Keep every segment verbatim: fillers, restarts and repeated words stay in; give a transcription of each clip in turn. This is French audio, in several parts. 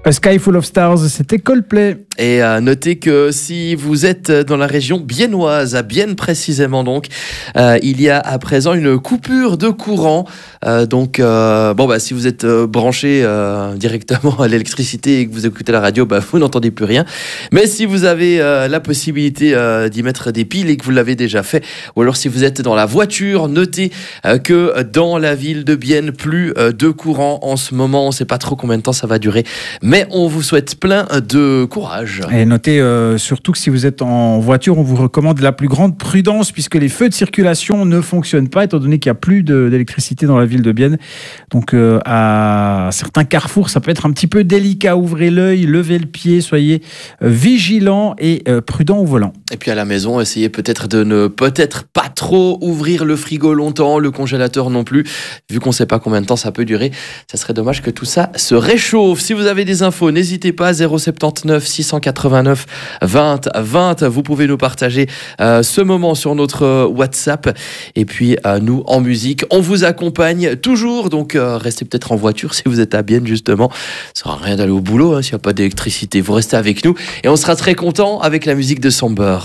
A Sky Full of Stars, c'était Coldplay. Et euh, notez que si vous êtes dans la région biennoise, à Bienne précisément donc, euh, il y a à présent une coupure de courant. Euh, donc, euh, bon bah si vous êtes euh, branché euh, directement à l'électricité et que vous écoutez la radio, bah vous n'entendez plus rien. Mais si vous avez euh, la possibilité euh, d'y mettre des piles et que vous l'avez déjà fait, ou alors si vous êtes dans la voiture, notez euh, que dans la ville de Bienne, plus euh, de courant en ce moment. On ne sait pas trop combien de temps ça va durer, mais on vous souhaite plein de courage. Et notez euh, surtout que si vous êtes en voiture, on vous recommande la plus grande prudence puisque les feux de circulation ne fonctionnent pas étant donné qu'il n'y a plus de, d'électricité dans la ville de Bienne. Donc euh, à certains carrefours, ça peut être un petit peu délicat. Ouvrez l'œil, levez le pied, soyez euh, vigilants et euh, prudents au volant. Et puis à la maison, essayez peut-être de ne peut-être pas trop ouvrir le frigo longtemps, le congélateur non plus, vu qu'on ne sait pas combien de temps ça peut durer. Ça serait dommage que tout ça se réchauffe. Si vous avez des infos, n'hésitez pas, zéro sept neuf six cent quatre-vingt-neuf vingt vingt. Vous pouvez nous partager euh, ce moment sur notre euh, WhatsApp. Et puis euh, nous, en musique, on vous accompagne toujours. Donc euh, restez peut-être en voiture si vous êtes à Bienne justement. Ça sert à rien d'aller au boulot hein, s'il n'y a pas d'électricité. Vous restez avec nous et on sera très content avec la musique de Somber.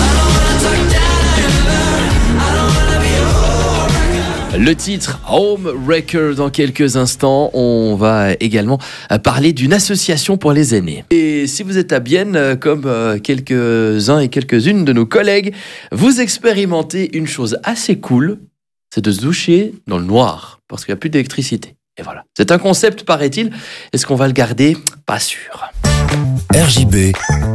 Le titre Home Wrecker dans quelques instants. On va également parler d'une association pour les aînés. Et si vous êtes à Bienne, comme quelques-uns et quelques-unes de nos collègues, vous expérimentez une chose assez cool, c'est de se doucher dans le noir, parce qu'il n'y a plus d'électricité. Et voilà. C'est un concept, paraît-il. Est-ce qu'on va le garder ? Pas sûr. R J B,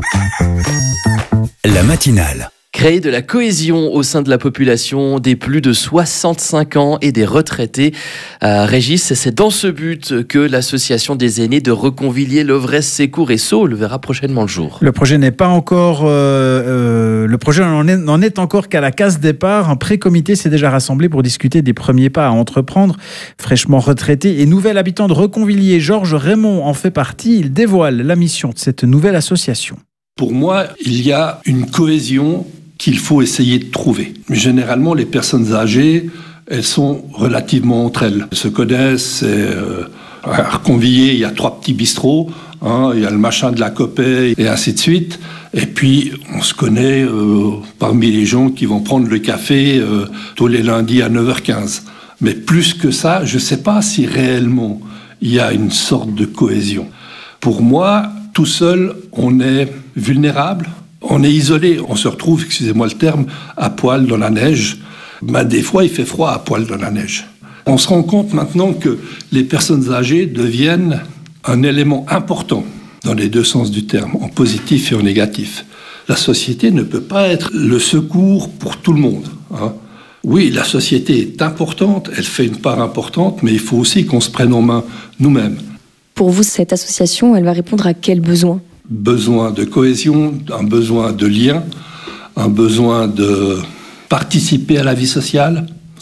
la matinale. Créer de la cohésion au sein de la population des plus de soixante-cinq ans et des retraités. Euh, Régis, c'est dans ce but que l'association des aînés de Reconvilier, Lovresse, Sécourt et Saules verra prochainement le jour. Le projet n'est pas encore, euh, euh, le projet n'en est, n'en est encore qu'à la case départ. Un pré-comité s'est déjà rassemblé pour discuter des premiers pas à entreprendre. Fraîchement retraité et nouvel habitant de Reconvilier, Georges Raymond en fait partie. Il dévoile la mission de cette nouvelle association. Pour moi, il y a une cohésion qu'il faut essayer de trouver. Généralement, les personnes âgées, elles sont relativement entre elles. Elles se connaissent. Et, euh, à Reconvilier, il y a trois petits bistrots. Hein, il y a le machin de la Copée et ainsi de suite. Et puis, on se connaît euh, parmi les gens qui vont prendre le café euh, tous les lundis à neuf heures quinze. Mais plus que ça, je ne sais pas si réellement il y a une sorte de cohésion. Pour moi, tout seul, on est vulnérable. On est isolé, on se retrouve, excusez-moi le terme, à poil dans la neige. Ben, des fois, il fait froid à poil dans la neige. On se rend compte maintenant que les personnes âgées deviennent un élément important dans les deux sens du terme, en positif et en négatif. La société ne peut pas être le secours pour tout le monde. Hein. Oui, la société est importante, elle fait une part importante, mais il faut aussi qu'on se prenne en main nous-mêmes. Pour vous, cette association, elle va répondre à quels besoins ? Besoin de cohésion, un besoin de lien, un besoin de participer à la vie sociale,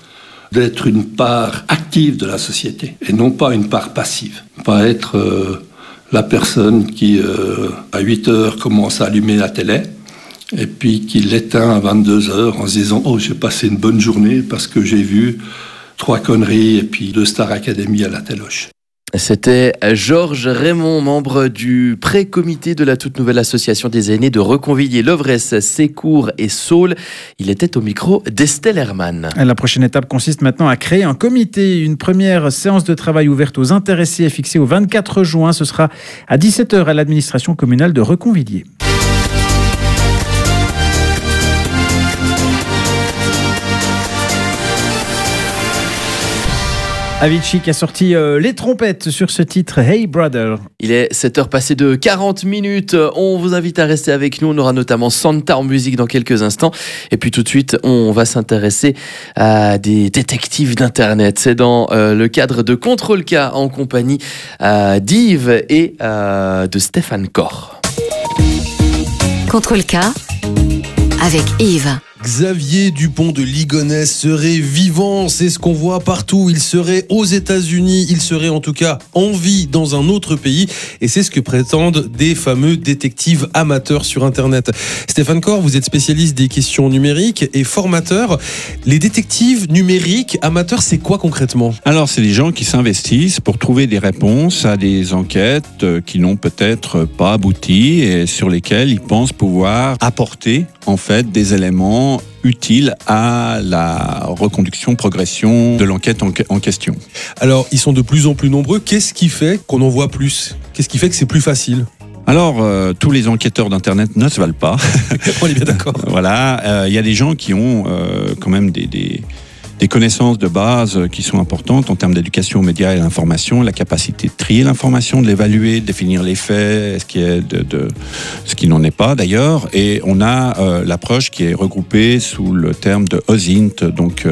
d'être une part active de la société et non pas une part passive. Pas être euh, la personne qui, euh, à huit heures, commence à allumer la télé et puis qui l'éteint à vingt-deux heures en se disant « Oh, j'ai passé une bonne journée parce que j'ai vu trois conneries et puis deux Star Academy à la téloche ». C'était Georges Raymond, membre du pré-comité de la toute nouvelle association des aînés de Reconvilier, Lovresse, Sécourt et Saules. Il était au micro d'Estelle Hermann. La prochaine étape consiste maintenant à créer un comité. Une première séance de travail ouverte aux intéressés est fixée au vingt-quatre juin. Ce sera à dix-sept heures à l'administration communale de Reconvilier. Avicii qui a sorti euh, les trompettes sur ce titre Hey Brother. Il est sept heures passées de quarante minutes. On vous invite à rester avec nous. On aura notamment Santa en musique dans quelques instants. Et puis tout de suite, on va s'intéresser à des détectives d'internet. C'est dans euh, le cadre de Contrôle K en compagnie euh, d'Yves et euh, de Stéphane Cor. Contrôle K avec Yves. Xavier Dupont de Ligonnès serait vivant. C'est ce qu'on voit partout. Il serait aux États-Unis. Il serait en tout cas en vie dans un autre pays. Et c'est ce que prétendent des fameux détectives amateurs sur Internet. Stéphane Corr, vous êtes spécialiste des questions numériques et formateur. Les détectives numériques amateurs, c'est quoi concrètement ? Alors, c'est des gens qui s'investissent pour trouver des réponses à des enquêtes qui n'ont peut-être pas abouti et sur lesquelles ils pensent pouvoir apporter en fait des éléments utiles à la reconduction, progression de l'enquête en, en question. Alors, ils sont de plus en plus nombreux. Qu'est-ce qui fait qu'on en voit plus ? Qu'est-ce qui fait que c'est plus facile ? Alors, euh, tous les enquêteurs d'Internet ne se valent pas. On est bien d'accord. Voilà, il euh, y a des gens qui ont euh, quand même des... des des connaissances de base qui sont importantes en termes d'éducation aux médias et à l'information, la capacité de trier l'information, de l'évaluer, de définir les faits, ce qui est de, de ce qui n'en est pas d'ailleurs. Et on a euh, l'approche qui est regroupée sous le terme de O S I N T, donc